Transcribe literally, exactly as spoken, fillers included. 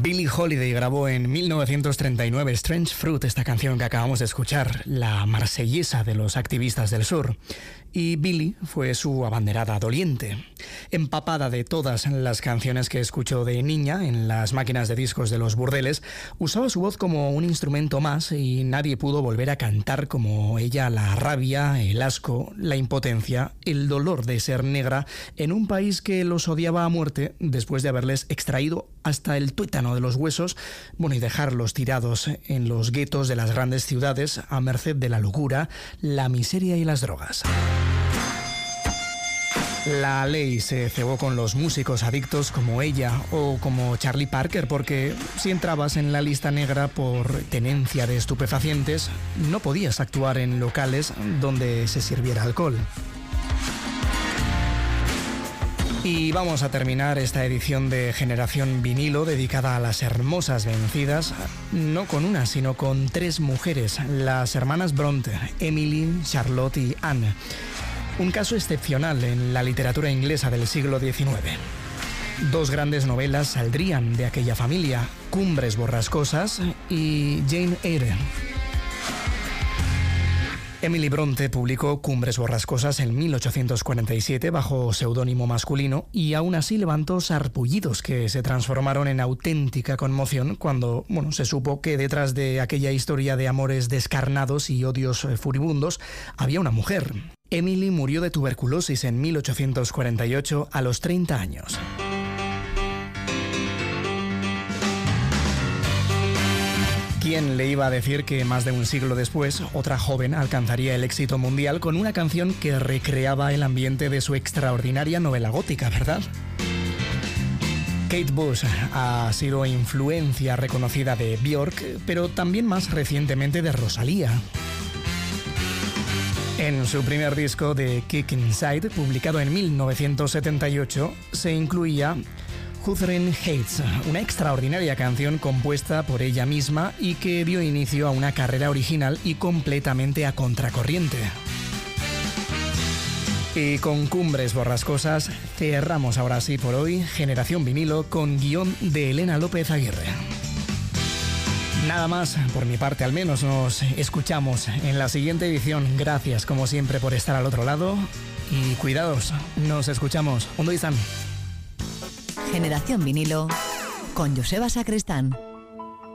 Billie Holiday grabó en mil novecientos treinta y nueve Strange Fruit, esta canción que acabamos de escuchar, la marsellesa de los activistas del sur. Y Billie fue su abanderada doliente. Empapada de todas las canciones que escuchó de niña en las máquinas de discos de los burdeles, usaba su voz como un instrumento más y nadie pudo volver a cantar como ella la rabia, el asco, la impotencia, el dolor de ser negra en un país que los odiaba a muerte después de haberles extraído hasta el tuétano de los huesos, bueno, y dejarlos tirados en los guetos de las grandes ciudades a merced de la locura, la miseria y las drogas. La ley se cebó con los músicos adictos como ella o como Charlie Parker, porque si entrabas en la lista negra por tenencia de estupefacientes, no podías actuar en locales donde se sirviera alcohol. Y vamos a terminar esta edición de Generación Vinilo dedicada a las hermosas vencidas, no con una, sino con tres mujeres, las hermanas Bronte, Emily, Charlotte y Anne. Un caso excepcional en la literatura inglesa del siglo diecinueve. Dos grandes novelas saldrían de aquella familia, Cumbres borrascosas y Jane Eyre. Emily Bronte publicó Cumbres borrascosas en mil ochocientos cuarenta y siete bajo seudónimo masculino y aún así levantó sarpullidos que se transformaron en auténtica conmoción cuando, bueno, se supo que detrás de aquella historia de amores descarnados y odios furibundos había una mujer. Emily murió de tuberculosis en mil ochocientos cuarenta y ocho a los treinta años. ¿Quién le iba a decir que más de un siglo después otra joven alcanzaría el éxito mundial con una canción que recreaba el ambiente de su extraordinaria novela gótica, ¿verdad? Kate Bush ha sido influencia reconocida de Björk, pero también más recientemente de Rosalía. En su primer disco de Kick Inside, publicado en mil novecientos setenta y ocho, se incluía Wuthering Heights, una extraordinaria canción compuesta por ella misma y que dio inicio a una carrera original y completamente a contracorriente. Y con Cumbres borrascosas cerramos ahora sí por hoy Generación Vinilo con guión de Elena López Aguirre. Nada más, por mi parte al menos, nos escuchamos en la siguiente edición. Gracias como siempre por estar al otro lado y cuidados, nos escuchamos. Ondo izan. Generación Vinilo con Joseba Sacristán.